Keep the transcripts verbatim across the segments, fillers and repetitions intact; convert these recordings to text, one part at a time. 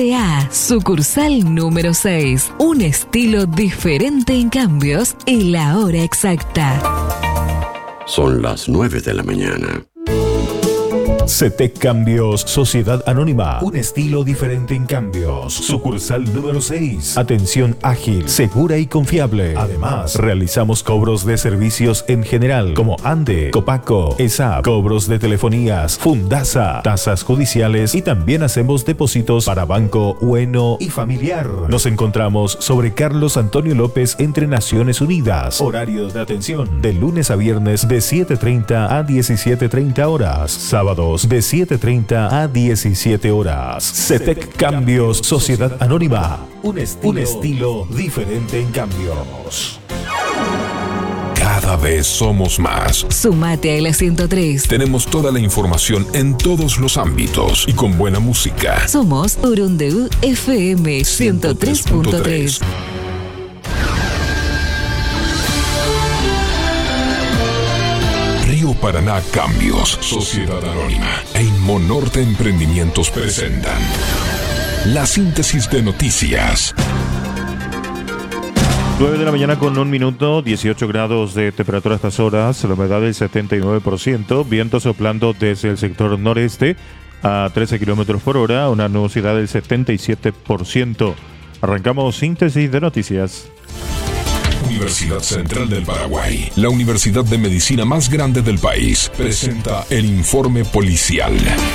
A, sucursal número seis. Un estilo diferente en cambios y la hora exacta. Son las nueve de la mañana. Cetec Cambios Sociedad Anónima. Un estilo diferente en cambios. Sucursal número seis. Atención ágil, segura y confiable. Además, realizamos cobros de servicios en general como ANDE, Copaco, E S A P, cobros de telefonías, Fundasa, tasas judiciales y también hacemos depósitos para banco, Ueno y familiar. Nos encontramos sobre Carlos Antonio López entre Naciones Unidas. Horarios de atención de lunes a viernes de siete treinta a diecisiete treinta horas. Sábados de siete treinta a diecisiete horas. Cetec Cambios Sociedad Anónima. Un estilo, un estilo diferente en cambios. Cada vez somos más. Sumate a la ciento tres. Tenemos toda la información en todos los ámbitos y con buena música. Somos Urundeu F M ciento tres punto tres. Río Paraná Cambios, Sociedad Anónima e Inmonorte Emprendimientos presentan la síntesis de noticias. nueve de la mañana con un minuto, dieciocho grados de temperatura a estas horas, la humedad del setenta y nueve por ciento, viento soplando desde el sector noreste a trece kilómetros por hora, una nubosidad del setenta y siete por ciento. Arrancamos síntesis de noticias. Universidad Central del Paraguay, la universidad de medicina más grande del país, presenta el informe policial.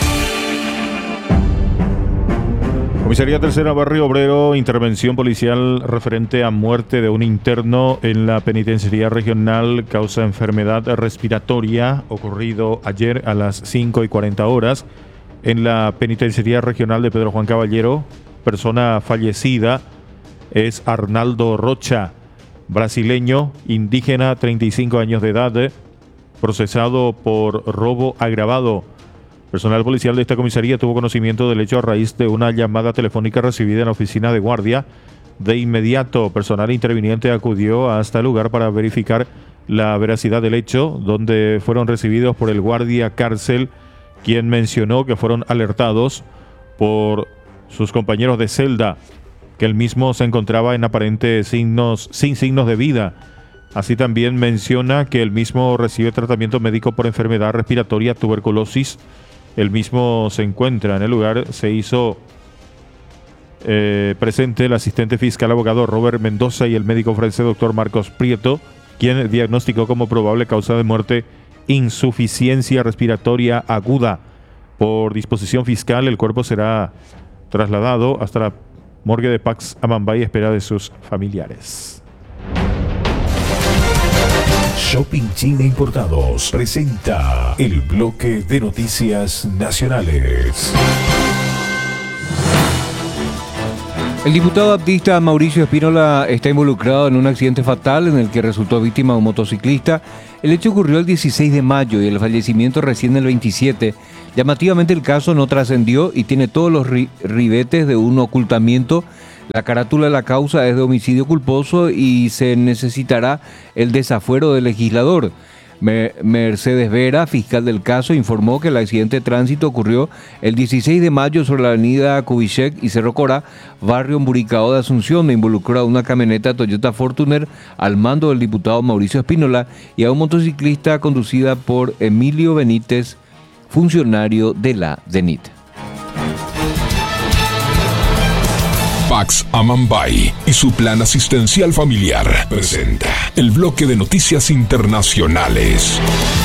Comisaría Tercera, Barrio Obrero, intervención policial referente a muerte de un interno en la penitenciaría regional, causa enfermedad respiratoria, ocurrido ayer a las cinco y cuarenta horas en la penitenciaría regional de Pedro Juan Caballero. Persona fallecida es Arnaldo Rocha, brasileño, indígena, treinta y cinco años de edad, procesado por robo agravado. Personal policial de esta comisaría tuvo conocimiento del hecho a raíz de una llamada telefónica recibida en la oficina de guardia. De inmediato, personal interviniente acudió hasta el lugar para verificar la veracidad del hecho, donde fueron recibidos por el guardia cárcel, quien mencionó que fueron alertados por sus compañeros de celda que el mismo se encontraba en aparentes signos, sin signos de vida. Así también menciona que el mismo recibe tratamiento médico por enfermedad respiratoria, tuberculosis. El mismo se encuentra en el lugar. Se hizo eh, presente el asistente fiscal abogado Robert Mendoza y el médico forense doctor Marcos Prieto, quien diagnosticó como probable causa de muerte insuficiencia respiratoria aguda. Por disposición fiscal, el cuerpo será trasladado hasta la morgue de Pax Amambay, espera de sus familiares. Shopping China Importados presenta el bloque de noticias nacionales. El diputado abdista Mauricio Espínola está involucrado en un accidente fatal en el que resultó víctima un motociclista. El hecho ocurrió el dieciséis de mayo y el fallecimiento recién el veintisiete. Llamativamente el caso no trascendió y tiene todos los ri- ribetes de un ocultamiento. La carátula de la causa es de homicidio culposo y se necesitará el desafuero del legislador. Mercedes Vera, fiscal del caso, informó que el accidente de tránsito ocurrió el dieciséis de mayo sobre la avenida Kubitschek y Cerro Corá, barrio Emburicao de Asunción. Involucró a una camioneta Toyota Fortuner al mando del diputado Mauricio Espínola y a un motociclista conducida por Emilio Benítez, funcionario de la DENIT. Pax Amambay y su plan asistencial familiar presenta el bloque de noticias internacionales.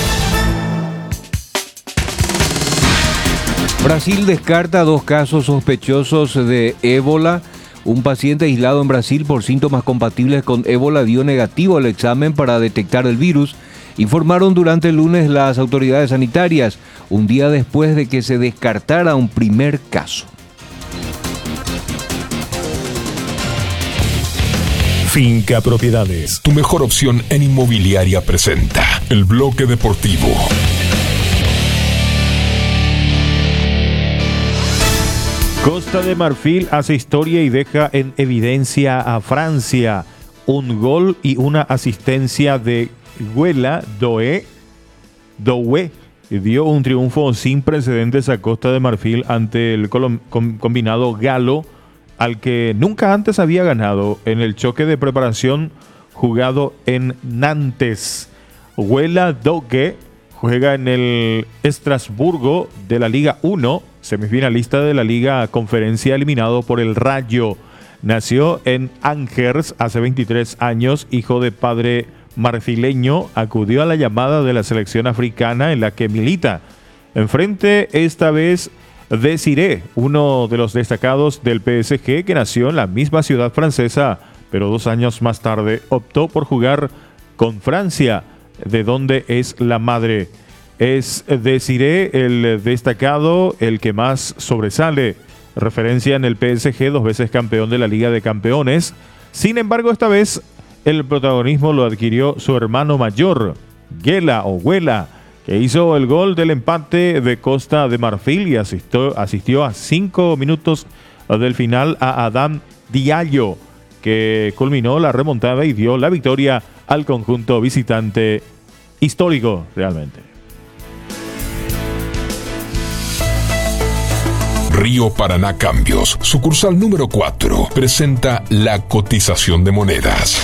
Brasil descarta dos casos sospechosos de ébola. Un paciente aislado en Brasil por síntomas compatibles con ébola dio negativo al examen para detectar el virus, informaron durante el lunes las autoridades sanitarias, un día después de que se descartara un primer caso. Finca Propiedades, tu mejor opción en inmobiliaria, presenta el bloque deportivo. Costa de Marfil hace historia y deja en evidencia a Francia. Un gol y una asistencia de Guela Doué, Doué dio un triunfo sin precedentes a Costa de Marfil ante el colom- com- combinado galo, al que nunca antes había ganado en el choque de preparación jugado en Nantes. Huela Dogue juega en el Estrasburgo de la Liga uno, semifinalista de la Liga Conferencia, eliminado por el Rayo. Nació en Angers hace veintitrés años, hijo de padre marfileño, acudió a la llamada de la selección africana en la que milita. Enfrente esta vez Desiré, uno de los destacados del P S G que nació en la misma ciudad francesa, pero dos años más tarde optó por jugar con Francia, de donde es la madre. Es Desiré el destacado, el que más sobresale. Referencia en el P S G, dos veces campeón de la Liga de Campeones. Sin embargo, esta vez el protagonismo lo adquirió su hermano mayor, Guela o Huela, que hizo el gol del empate de Costa de Marfil y asistió, asistió a cinco minutos del final a Adam Diallo, que culminó la remontada y dio la victoria al conjunto visitante. Histórico, realmente. Río Paraná Cambios, sucursal número cuatro, presenta la cotización de monedas.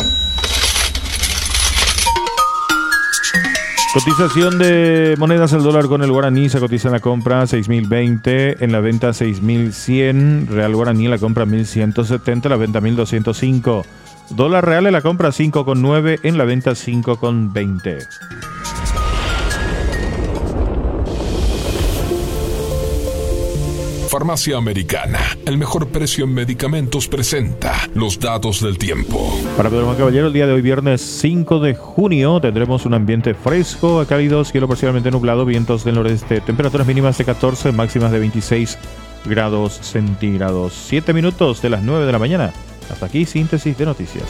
Cotización de monedas. El dólar con el guaraní se cotiza en la compra seis mil veinte, en la venta seis mil cien. Real guaraní en la compra mil ciento setenta, en la venta mil doscientos cinco. Dólar real en la compra cinco con nueve, en la venta cinco con veinte. Farmacia Americana, el mejor precio en medicamentos, presenta los datos del tiempo. Para Pedro Juan Caballero, el día de hoy, viernes cinco de junio, tendremos un ambiente fresco, cálido, cielo parcialmente nublado, vientos del noreste, temperaturas mínimas de catorce, máximas de veintiséis grados centígrados. siete minutos de las nueve de la mañana. Hasta aquí, síntesis de noticias.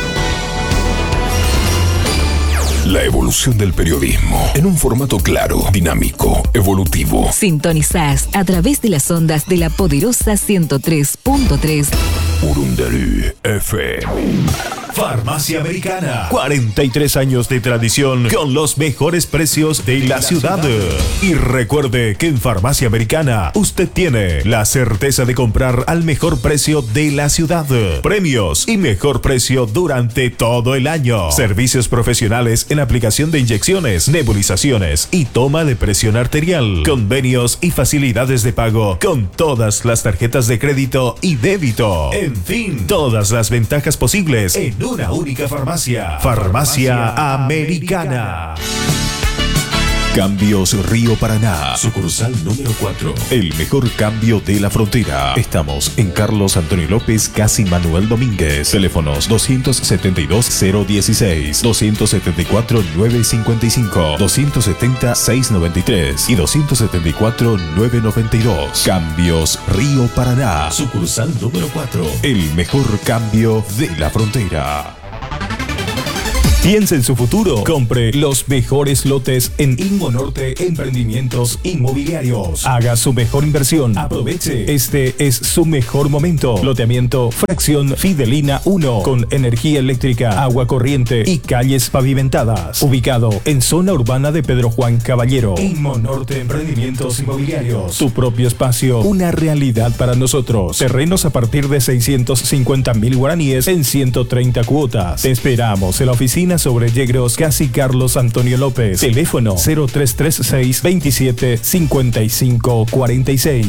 La evolución del periodismo en un formato claro, dinámico, evolutivo. Sintonizás a través de las ondas de la poderosa ciento tres punto tres. Urundarú F M. Farmacia Americana. cuarenta y tres años de tradición con los mejores precios de la ciudad. Y recuerde que en Farmacia Americana usted tiene la certeza de comprar al mejor precio de la ciudad. Premios y mejor precio durante todo el año. Servicios profesionales en aplicación de inyecciones, nebulizaciones y toma de presión arterial. Convenios y facilidades de pago con todas las tarjetas de crédito y débito. En fin, todas las ventajas posibles en una única farmacia. Farmacia Americana. Cambios Río Paraná, sucursal número cuatro. El mejor cambio de la frontera. Estamos en Carlos Antonio López, casi Manuel Domínguez. Teléfonos doscientos setenta y dos cero dieciséis, doscientos setenta y cuatro nueve cincuenta y cinco, doscientos setenta seiscientos noventa y tres y doscientos setenta y cuatro nueve noventa y dos. Cambios Río Paraná, sucursal número cuatro. El mejor cambio de la frontera. Piensa en su futuro. Compre los mejores lotes en Inmonorte Emprendimientos Inmobiliarios. Haga su mejor inversión. Aproveche. Este es su mejor momento. Loteamiento Fracción Fidelina uno con energía eléctrica, agua corriente y calles pavimentadas. Ubicado en zona urbana de Pedro Juan Caballero. Inmonorte Emprendimientos Inmobiliarios. Tu propio espacio. Una realidad para nosotros. Terrenos a partir de seiscientos cincuenta mil guaraníes en ciento treinta cuotas. Te esperamos en la oficina sobre Yegros, casi Carlos Antonio López. Teléfono cero tres tres seis, veintisiete, cincuenta y cinco cuarenta y seis.